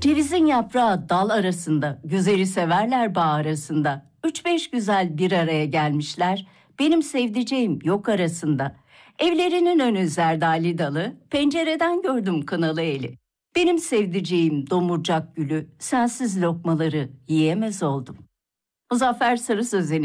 Cevizin yaprağı dal arasında, güzeli severler bağ arasında. Üç beş güzel bir araya gelmişler, benim sevdiceğim yok arasında. Evlerinin önü zerdali dalı, pencereden gördüm kınalı eli. Benim sevdiceğim domurcak gülü, sensiz lokmaları yiyemez oldum. Muzaffer Sarı Sözen'i